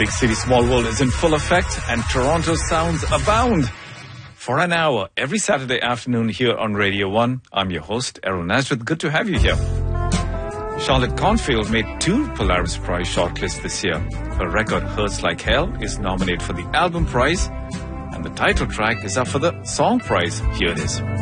Big City Small World is in full effect and Toronto sounds abound. For an hour, every Saturday afternoon here on Radio 1, I'm your host, Errol Nazareth. Good to have you here. Charlotte Cornfield made 2 Polaris Prize shortlists this year. Her record, Hurts Like Hell, is nominated for the Album Prize, and the title track is up for the Song Prize. Here it is.